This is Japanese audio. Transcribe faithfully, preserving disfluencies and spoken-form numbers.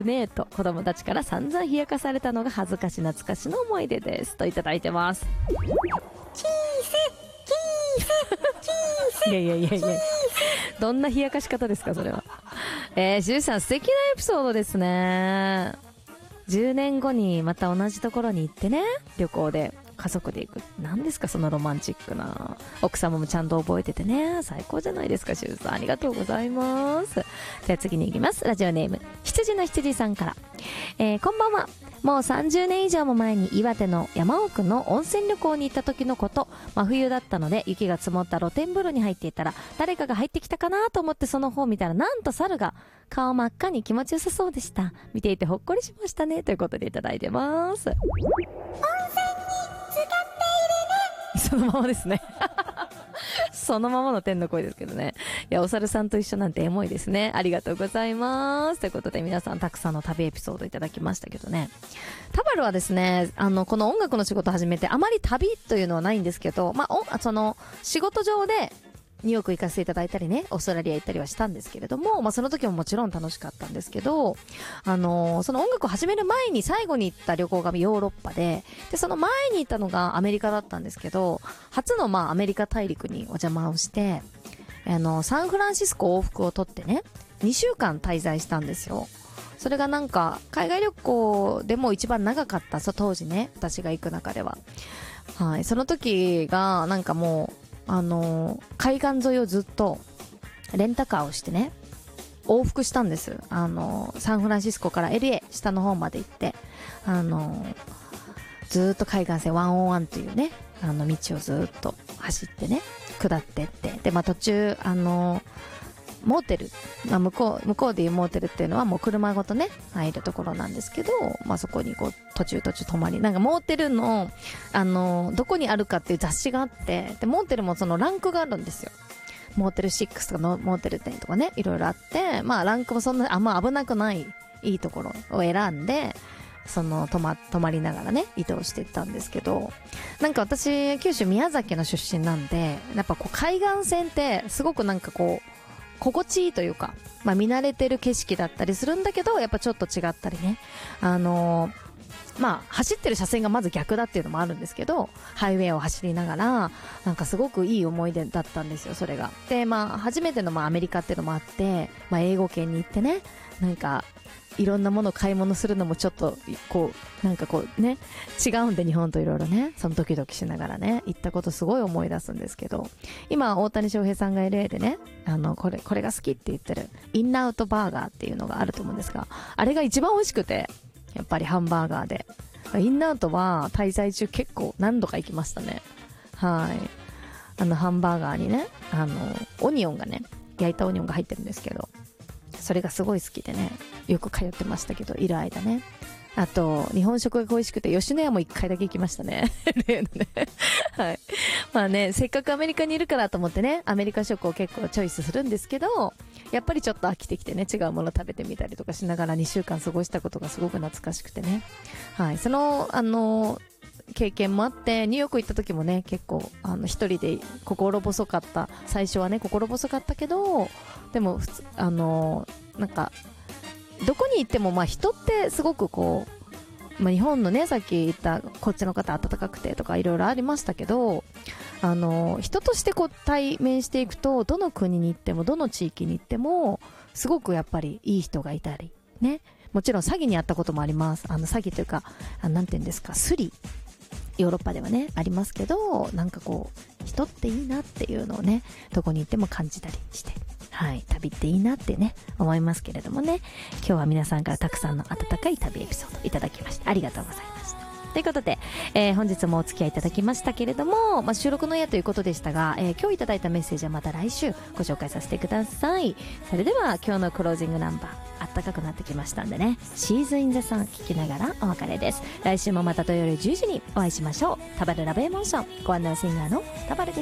ねえと子供たちから散々冷やかされたのが恥ずかし懐かしの思い出ですといただいてます。 キースキースキースいやいやいやいや、どんな冷やかし方ですかそれは。えー、しゅうさん素敵なエピソードですね。じゅうねんごにまた同じところに行ってね、旅行で家族で行く。何ですかそのロマンチックな。奥様もちゃんと覚えててね、最高じゃないですか。しゅうさんありがとうございます。じゃあ次に行きます。ラジオネーム羊の羊さんから、えー、こんばんは。もうさんじゅうねん以上も前に岩手の山奥の温泉旅行に行った時のこと。真冬だったので雪が積もった露天風呂に入っていたら誰かが入ってきたかなと思ってその方を見たらなんと猿が顔真っ赤に気持ちよさそうでした。見ていてほっこりしましたねということでいただいてます。 温泉に使っているね。 そのままですねそのままの天の声ですけどね。いやお猿さんと一緒なんてエモいですね。ありがとうございます。ということで皆さんたくさんの旅エピソードいただきましたけどね、タバルはですね、あのこの音楽の仕事始めてあまり旅というのはないんですけど、まあ、おその仕事上でニューヨーク行かせていただいたりね、オーストラリア行ったりはしたんですけれども、まあその時ももちろん楽しかったんですけど、あのー、その音楽を始める前に最後に行った旅行がヨーロッパで、で、その前に行ったのがアメリカだったんですけど、初のまあアメリカ大陸にお邪魔をして、あの、サンフランシスコ往復を取ってね、にしゅうかん滞在したんですよ。それがなんか、海外旅行でも一番長かった、そう当時ね、私が行く中では。はい、その時がなんかもう、あのー、海岸沿いをずっとレンタカーをしてね往復したんです。あのー、サンフランシスコから エルエー 下の方まで行って、あのー、ずっと海岸線いちまるいちというねあの道をずっと走ってね下ってってで、まあ、途中あのーモーテル、まあ、向こう向こうでいうモーテルっていうのはもう車ごとね入るところなんですけど、まあ、そこにこう途中途中泊まり、なんかモーテルのあのどこにあるかっていう雑誌があって、でモーテルもそのランクがあるんですよ。モーテルろくとかのモーテルじゅうとかねいろいろあって、まあランクもそんなあんま危なくないいいところを選んでその泊ま泊まりながらね移動していったんですけど、なんか私九州宮崎の出身なんで、やっぱこう海岸線ってすごくなんかこう心地いいというか、まあ、見慣れてる景色だったりするんだけど、やっぱちょっと違ったりね、あのー、まあ走ってる車線がまず逆だっていうのもあるんですけど、ハイウェイを走りながらなんかすごくいい思い出だったんですよ、それが。で、まあ初めてのまあアメリカっていうのもあって、まあ英語圏に行ってね、なんかいろんなものを買い物するのもちょっとこうなんかこうね違うんで、日本といろいろねそのドキドキしながらね行ったことすごい思い出すんですけど、今大谷翔平さんが エルエー でねあのこれこれが好きって言ってるインアウトバーガーっていうのがあると思うんですが、あれが一番美味しくて、やっぱりハンバーガーでインアウトは滞在中結構何度か行きましたね。はい、あのハンバーガーにねあのオニオンがね焼いたオニオンが入ってるんですけど、それがすごい好きでねよく通ってましたけど、いる間ね。あと日本食が恋しくて吉野家も一回だけ行きましたね例のねはい、まあねせっかくアメリカにいるからと思ってねアメリカ食を結構チョイスするんですけど、やっぱりちょっと飽きてきてね違うもの食べてみたりとかしながらにしゅうかん過ごしたことがすごく懐かしくてね、はい、そのあの経験もあって、ニューヨーク行った時もね結構あの一人で心細かった、最初はね心細かったけど、でも普通あのなんかどこに行ってもまあ人ってすごくこう、まあ、日本のねさっき言ったこっちの方温かくてとかいろいろありましたけど、あの人としてこう対面していくとどの国に行ってもどの地域に行ってもすごくやっぱりいい人がいたりね、もちろん詐欺にあったこともあります。あの詐欺というかあなんていうんですか、スリヨーロッパではねありますけど、なんかこう人っていいなっていうのをねどこに行っても感じたりして、はい、旅っていいなってね思いますけれどもね、今日は皆さんからたくさんの温かい旅エピソードいただきましてありがとうございました。ということで、えー、本日もお付き合いいただきましたけれども、まあ、収録の夜ということでしたが、えー、今日いただいたメッセージはまた来週ご紹介させてください。それでは今日のクロージングナンバーあったかくなってきましたんでね、シーズンインザサン聞きながらお別れです。来週もまた土曜日じゅうじにお会いしましょう。タバルラブエモーションご案内シンガーのタバルでした。